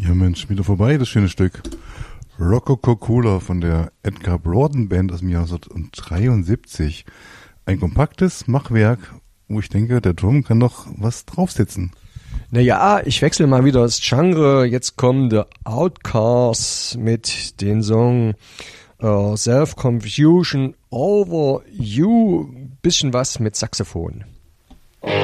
Ja Mensch, wieder vorbei, das schöne Stück. Rococo Cooler von der Edgar Broughton Band aus dem Jahr 1973. Ein kompaktes Machwerk, wo ich denke, der Drum kann noch was draufsetzen. Naja, ich wechsle mal wieder das Genre. Jetzt kommen The Outcasts mit dem Song Self-Confusion Over You. Bisschen was mit Saxophon.